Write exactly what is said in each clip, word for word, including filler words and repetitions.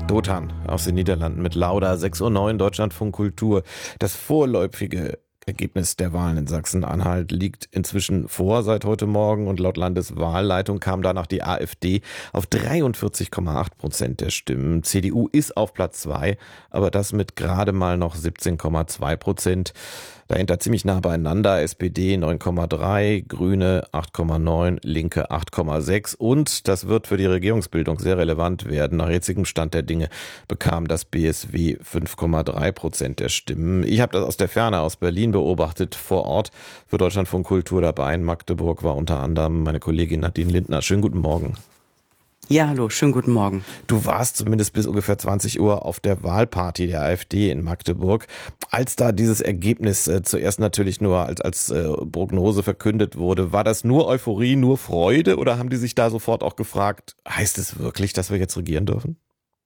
Dothan aus den Niederlanden mit Lauda, sechs Uhr neun, Deutschlandfunk Kultur. Das vorläufige Ergebnis der Wahlen in Sachsen-Anhalt liegt inzwischen vor seit heute Morgen und laut Landeswahlleitung kam danach die AfD auf dreiundvierzig Komma acht Prozent der Stimmen. C D U ist auf Platz zwei, aber das mit gerade mal noch siebzehn Komma zwei Prozent. Dahinter ziemlich nah beieinander S P D neun Komma drei, Grüne acht Komma neun, Linke acht Komma sechs und das wird für die Regierungsbildung sehr relevant werden. Nach jetzigem Stand der Dinge bekam das B S W fünf Komma drei Prozent der Stimmen. Ich habe das aus der Ferne, aus Berlin beobachtet, vor Ort für Deutschlandfunk Kultur dabei. In Magdeburg war unter anderem meine Kollegin Nadine Lindner. Schönen guten Morgen. Ja, hallo, schönen guten Morgen. Du warst zumindest bis ungefähr zwanzig Uhr auf der Wahlparty der AfD in Magdeburg. Als da dieses Ergebnis äh, zuerst natürlich nur als, als äh, Prognose verkündet wurde, war das nur Euphorie, nur Freude oder haben die sich da sofort auch gefragt, heißt es wirklich, dass wir jetzt regieren dürfen?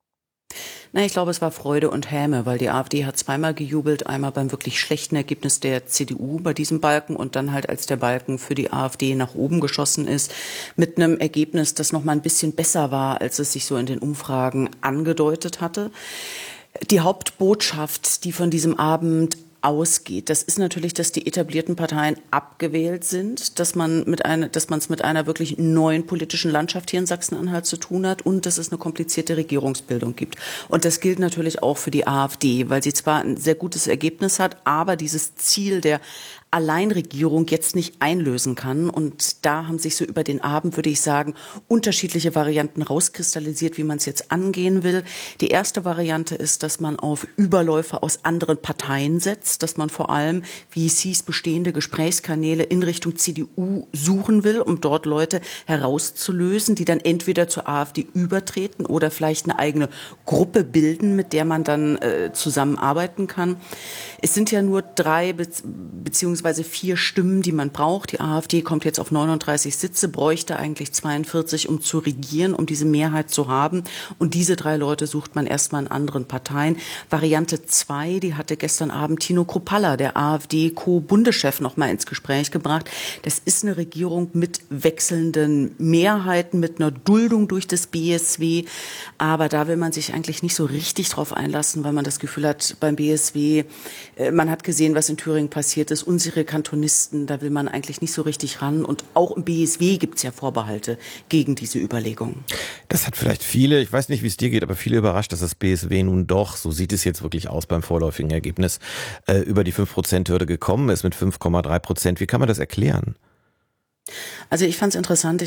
Na, ich glaube, es war Freude und Häme, weil die AfD hat zweimal gejubelt, einmal beim wirklich schlechten Ergebnis der C D U bei diesem Balken und dann halt, als der Balken für die AfD nach oben geschossen ist, mit einem Ergebnis, das noch mal ein bisschen besser war, als es sich so in den Umfragen angedeutet hatte. Die Hauptbotschaft, die von diesem Abend ausgeht, das ist natürlich, dass die etablierten Parteien abgewählt sind, dass man mit einer, dass man es mit einer wirklich neuen politischen Landschaft hier in Sachsen-Anhalt zu tun hat und dass es eine komplizierte Regierungsbildung gibt. Und das gilt natürlich auch für die AfD, weil sie zwar ein sehr gutes Ergebnis hat, aber dieses Ziel der Alleinregierung jetzt nicht einlösen kann. Und da haben sich so über den Abend, würde ich sagen, unterschiedliche Varianten rauskristallisiert, wie man es jetzt angehen will. Die erste Variante ist, dass man auf Überläufer aus anderen Parteien setzt, dass man vor allem, wie es hieß, bestehende Gesprächskanäle in Richtung C D U suchen will, um dort Leute herauszulösen, die dann entweder zur AfD übertreten oder vielleicht eine eigene Gruppe bilden, mit der man dann äh, zusammenarbeiten kann. Es sind ja nur drei be- beziehungsweise vier Stimmen, die man braucht. Die AfD kommt jetzt auf neununddreißig Sitze, bräuchte eigentlich zweiundvierzig, um zu regieren, um diese Mehrheit zu haben. Und diese drei Leute sucht man erstmal in anderen Parteien. Variante zwei, die hatte gestern Abend Tino Kruppalla, der AfD-Co-Bundeschef, noch mal ins Gespräch gebracht. Das ist eine Regierung mit wechselnden Mehrheiten, mit einer Duldung durch das B S W. Aber da will man sich eigentlich nicht so richtig drauf einlassen, weil man das Gefühl hat, beim B S W, man hat gesehen, was in Thüringen passiert ist, unsere Kantonisten, da will man eigentlich nicht so richtig ran. Und auch im B S W gibt es ja Vorbehalte gegen diese Überlegungen. Das hat vielleicht viele, ich weiß nicht, wie es dir geht, aber viele überrascht, dass das B S W nun doch, so sieht es jetzt wirklich aus beim vorläufigen Ergebnis, äh, über die fünf Prozent Hürde gekommen ist mit fünf Komma drei Prozent. Wie kann man das erklären? Also ich fand es interessant,